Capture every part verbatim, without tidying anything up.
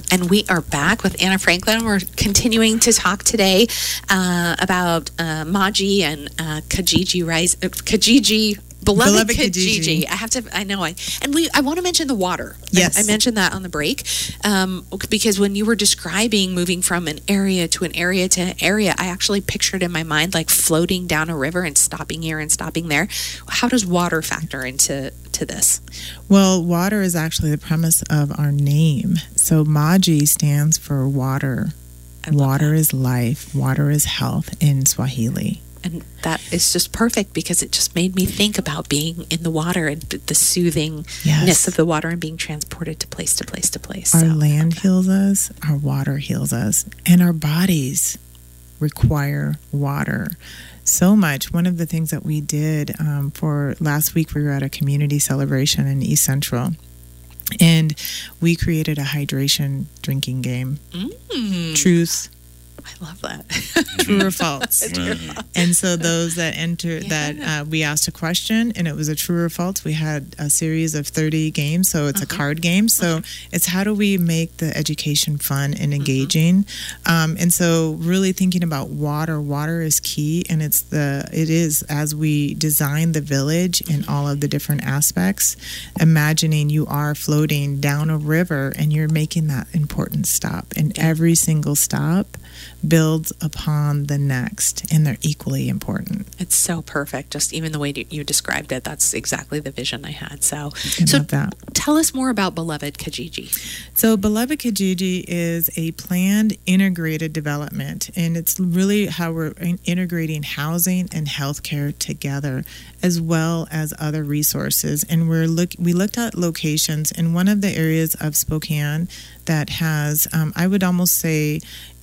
And we are back with Anna Franklin. We're continuing to talk today uh, about uh, Maji and uh, Kijiji Rise, uh, Kijiji. Beloved, Beloved Kijiji. Kijiji. I have to. I know. I and we. I want to mention the water. Yes, I, I mentioned that on the break, um, because when you were describing moving from an area to an area to an area, I actually pictured in my mind like floating down a river and stopping here and stopping there. How does water factor into to this? Well, water is actually the premise of our name. So Maji stands for water. Water that. is life. Water is health in Swahili. And that is just perfect because it just made me think about being in the water and the soothingness yes. of the water and being transported to place to place to place. Our so, land heals us, our water heals us, and our bodies require water so much. One of the things that we did um, for last week, we were at a community celebration in East Central. And we created a hydration drinking game. Mm. Truth. I love that. True or false. True or false. And so those that enter Yeah. that uh, we asked a question and it was a true or false. We had a series of thirty games, so it's Uh-huh. a card game. So Uh-huh. it's how do we make the education fun and engaging? Mm-hmm. Um, and so really thinking about water. Water is key, and it's the it is as we design the village in all of the different aspects. Imagining you are floating down a river and you're making that important stop, and Yeah. every single stop builds upon the next, and they're equally important. It's so perfect. Just even the way you described it, that's exactly the vision I had. So, I so love that. Tell us more about Beloved Kijiji. So Beloved Kijiji is a planned integrated development, and it's really how we're in- integrating housing and healthcare together, as well as other resources. And we're look we looked at locations in one of the areas of Spokane that has, um, I would almost say,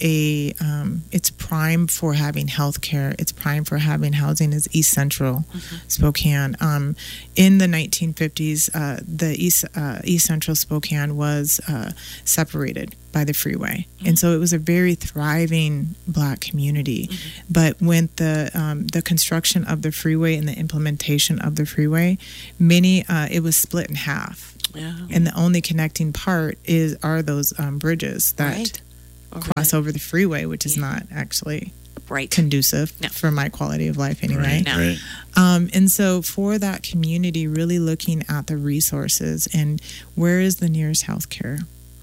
a um, it's prime for having healthcare. It's prime for having housing. Is East Central Mm-hmm. Spokane. Um, in the nineteen fifties, uh, the East uh, East Central Spokane was uh, separated by the freeway, mm-hmm. and so it was a very thriving Black community. Mm-hmm. But when the um, the construction of the freeway and the implementation of the freeway, many uh, it was split in half. Yeah. And the only connecting part is are those um, bridges that Right. Over cross the- over the freeway, which is Yeah. not actually right. conducive No. for my quality of life anyway. Right, No. right. Um, and so for that community, really looking at the resources and where is the nearest healthcare?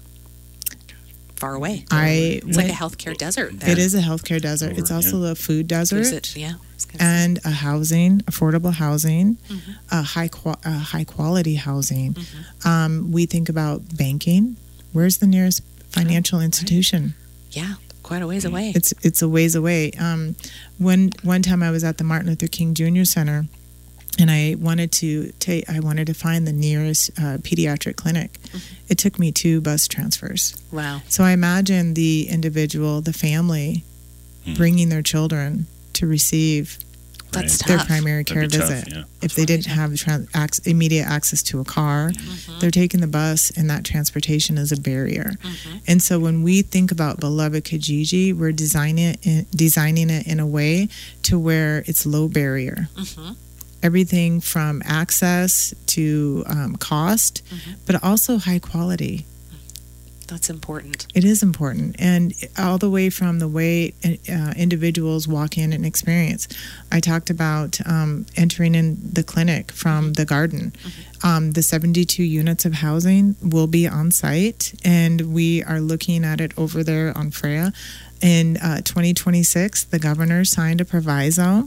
Far away. I It's like a went- healthcare desert. It is a healthcare desert. Over, It's also a food desert. Is it? Yeah. I was gonna say. And a housing, affordable housing, Mhm. a high qua- a high quality housing. Mhm. Um, we think about banking. Where's the nearest financial institution? Yeah. Quite a ways away. It's it's a ways away. Um, one one time I was at the Martin Luther King Junior Center, and I wanted to take I wanted to find the nearest uh, pediatric clinic. Mhm. It took me two bus transfers. Wow. So I imagine the individual, the family, Hmm. bringing their children to receive That's Right. their tough. primary care That'd be tough, visit. yeah. If they didn't have trans- ac- immediate access to a car, Mhm. they're taking the bus, and that transportation is a barrier. Mhm. And so when we think about Beloved Kijiji, we're designing it in, designing it in a way to where it's low barrier. Mhm. Everything from access to um, cost, Mhm. but also high quality. That's important. It is important, and all the way from the way uh, individuals walk in and experience. I talked about um, entering in the clinic from the garden. Mm-hmm. Um, the seventy-two units of housing will be on site, and we are looking at it over there on Freya. In uh, twenty twenty-six, the governor signed a proviso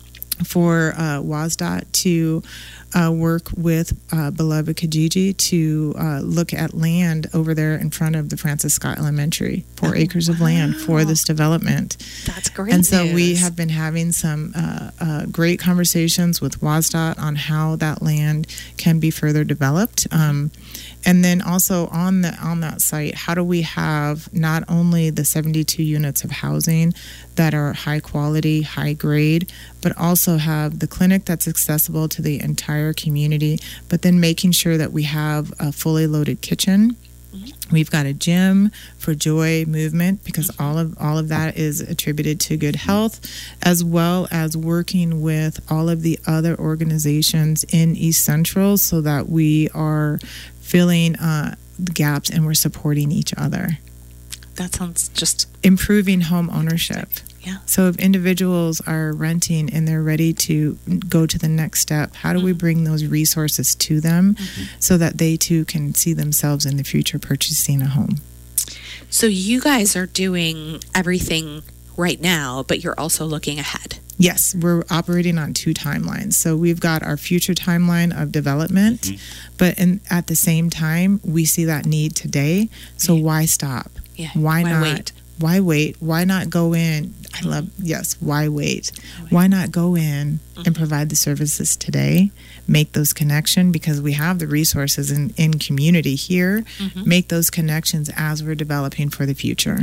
for uh, WASDOT to uh, work with uh, Beloved Kijiji to uh, look at land over there in front of the Francis Scott Elementary, four Oh, acres of land for wow. this development. That's great. And so we news. have been having some uh, uh, great conversations with WASDOT on how that land can be further developed. Um, and then also on the on that site, how do we have not only the seventy-two units of housing that are high quality, high grade, but also have the clinic that's accessible to the entire community, but then making sure that we have a fully loaded kitchen. We've got a gym for joy movement, because all of all of that is attributed to good health, as well as working with all of the other organizations in East Central so that we are feeling uh, the gaps and we're supporting each other. That sounds just improving home ownership. Yeah. So if individuals are renting and they're ready to go to the next step, how do mm-hmm. we bring those resources to them mm-hmm. so that they too can see themselves in the future purchasing a home? So you guys are doing everything right now, but you're also looking ahead. Yes, we're operating on two timelines. So we've got our future timeline of development, mm-hmm. but in, at the same time, we see that need today. So yeah. why stop? Yeah. Why, why not? Wait? Why wait? Why not go in? I love, yes, why wait? Why not go in mm-hmm. and provide the services today, make those connections because we have the resources in, in community here, mm-hmm. make those connections as we're developing for the future.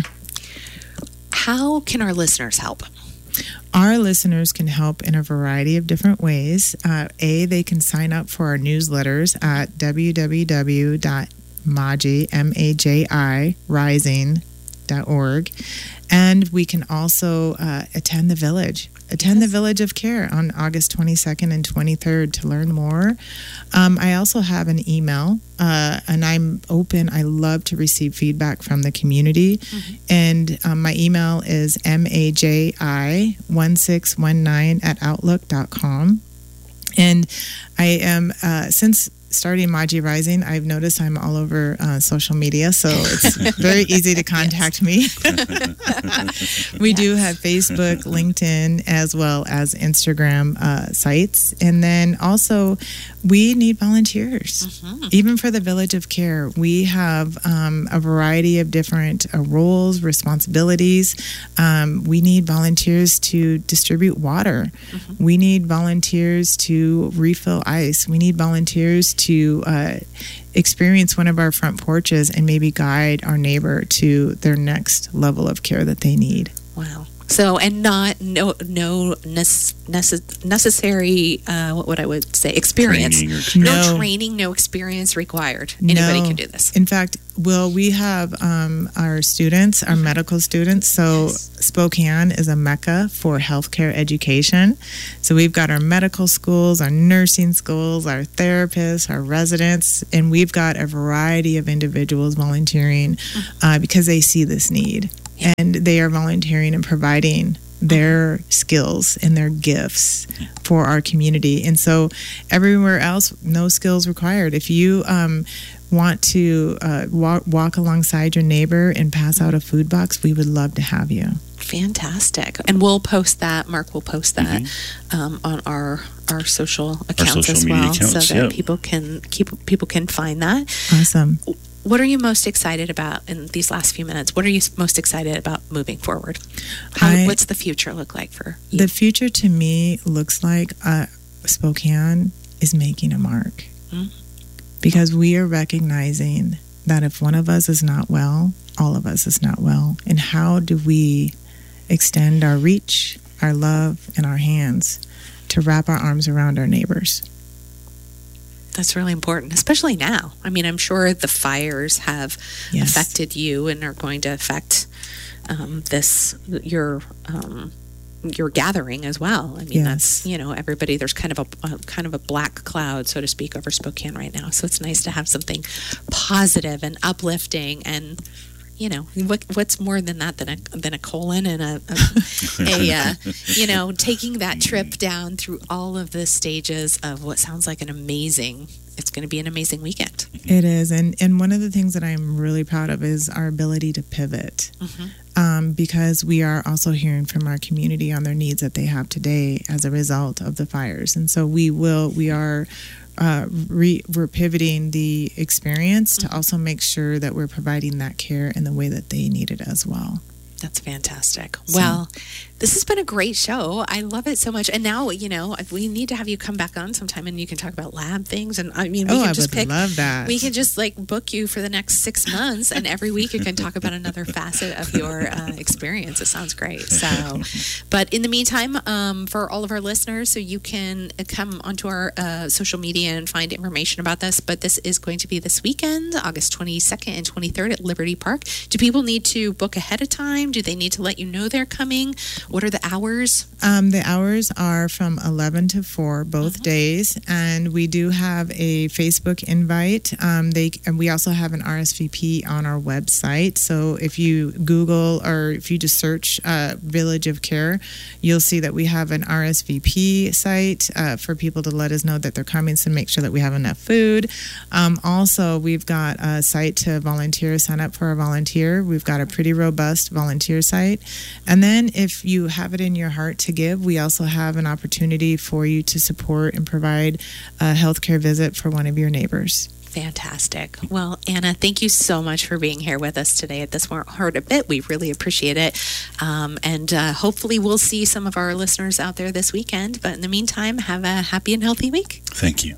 How can our listeners help? Our listeners can help in a variety of different ways. Uh, a, they can sign up for our newsletters at w w w dot maji, M A J I, rising dot org. And we can also uh, attend the Village. Attend yes. the Village of Care on August twenty-second and twenty-third to learn more. Um, I also have an email, uh, and I'm open. I love to receive feedback from the community. Mm-hmm. And um, my email is maji one six one nine at outlook dot com. And I am, uh, since starting Maji Rising, I've noticed I'm all over uh, social media, so it's very easy to contact me. We yes. do have Facebook, LinkedIn, as well as Instagram uh, sites. And then also, we need volunteers. Mm-hmm. Even for the Village of Care, we have um, a variety of different uh, roles, responsibilities. Um, we need volunteers to distribute water. Mm-hmm. We need volunteers to refill ice. We need volunteers to to uh, experience one of our front porches and maybe guide our neighbor to their next level of care that they need. Wow. So, and not, no, no necess- necessary, uh, what would I would say, experience. Training or experience. No. No training, no experience required. Anybody no. can do this. In fact, well, we have um, our students, our mm-hmm. medical students. So yes. Spokane is a mecca for healthcare education. So we've got our medical schools, our nursing schools, our therapists, our residents, and we've got a variety of individuals volunteering mm-hmm. uh, because they see this need. Yeah. And they are volunteering and providing their skills and their gifts for our community. And so everywhere else, no skills required. If you um, want to uh, walk, walk alongside your neighbor and pass out a food box, we would love to have you. Fantastic. And we'll post that. Mark will post that mm-hmm. um, on our our social accounts our social as media well, accounts, so that yep. people can keep people can find that. Awesome. What are you most excited about in these last few minutes? What are you most excited about moving forward? How, I, what's the future look like for you? The future to me looks like uh, Spokane is making a mark. Mm-hmm. Because we are recognizing that if one of us is not well, all of us is not well. And how do we extend our reach, our love, and our hands to wrap our arms around our neighbors? That's really important, especially now. I mean, I'm sure the fires have yes. affected you and are going to affect um, this your um, your gathering as well. I mean, yes. that's, you know, everybody. There's kind of a, a kind of a black cloud, so to speak, over Spokane right now. So it's nice to have something positive and uplifting and. You know, what, what's more than that than a than a colon and a, a, a uh, you know, taking that trip down through all of the stages of what sounds like an amazing, it's going to be an amazing weekend. It is. And, and one of the things that I'm really proud of is our ability to pivot mm-hmm. um, because we are also hearing from our community on their needs that they have today as a result of the fires. And so we will, we are Uh, re, we're pivoting the experience mm-hmm. to also make sure that we're providing that care in the way that they need it as well. That's fantastic. So, well, this has been a great show. I love it so much. And now, you know, we need to have you come back on sometime and you can talk about lab things. And I mean, we oh, can I just would pick, love that. We can just like book you for the next six months and every week you can talk about another facet of your uh, experience. It sounds great. So, but in the meantime, um, for all of our listeners, so you can come onto our uh, social media and find information about this. But this is going to be this weekend, August twenty-second and twenty-third at Liberty Park. Do people need to book ahead of time? Do they need to let you know they're coming? What are the hours? Um, the hours are from eleven to four both mm-hmm. days, and we do have a Facebook invite. Um, they and we also have an R S V P on our website. So if you Google or if you just search uh, Village of Care, you'll see that we have an R S V P site uh, for people to let us know that they're coming, so make sure that we have enough food. Um, also, we've got a site to volunteer, sign up for a volunteer. We've got a pretty robust volunteer site. And then if you have it in your heart to give, we also have an opportunity for you to support and provide a healthcare visit for one of your neighbors. Fantastic. Well, Anna, thank you so much for being here with us today at This Won't Hurt a Bit. We really appreciate it. Um, and uh, hopefully we'll see some of our listeners out there this weekend. But in the meantime, have a happy and healthy week. Thank you.